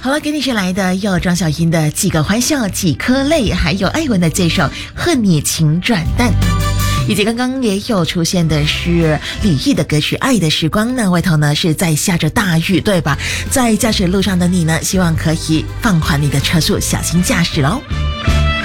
好了，给你选来的有张小英的《几个欢笑几颗泪》，还有艾文的这首《恨你情转淡》。以及刚刚也有出现的是李毅的歌曲《爱的时光》呢，外头呢是在下着大雨，对吧？在驾驶路上的你呢，希望可以放缓你的车速，小心驾驶喽。